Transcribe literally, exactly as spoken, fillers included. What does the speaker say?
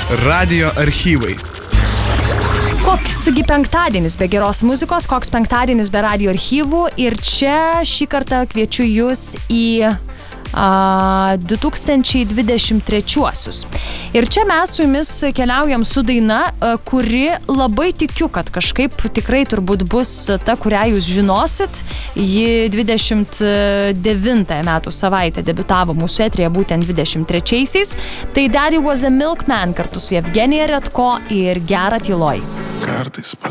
Radio archyvai. Koksgi penktadienis be geros muzikos, koks penktadienis be radio archyvų ir čia šį kartą kviečiu jūs į a, du tūkstančiai dvidešimt trečiuosius. Ir čia mes su jumis keliaujam su daina, a, kuri labai tikiu, kad kažkaip tikrai turbūt bus ta, kurią jūs žinosit. Ji dvidešimt devintąją metų savaitę debiutavo mūsų eteryje būtent dvidešimt trečiaisiais. Tai Daddy Was a Milkman kartu su Evgenija Redko ir Gera tyloj. Kartais